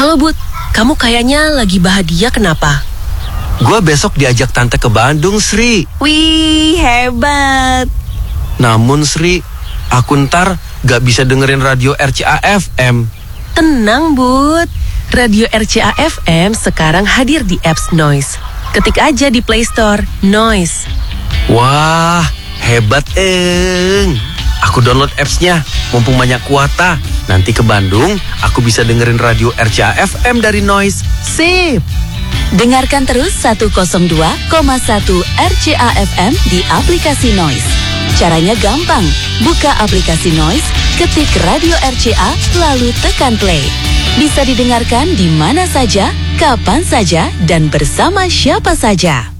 Halo Bud, kamu kayaknya lagi bahagia kenapa? Gua besok diajak tante ke Bandung, Sri. Wih, hebat. Namun Sri, aku ntar gak bisa dengerin radio RCA FM. Tenang Bud, radio RCA FM sekarang hadir di apps Noise. Ketik aja di Play Store, Noise. Wah, hebat Eng. Aku download appsnya, mumpung banyak kuota. Nanti ke Bandung, aku bisa dengerin radio RCA FM dari Noise. Sip. Dengarkan terus 102,1 RCA FM di aplikasi Noise. Caranya gampang, buka aplikasi Noise, ketik radio RCA, lalu tekan play. Bisa didengarkan di mana saja, kapan saja, dan bersama siapa saja.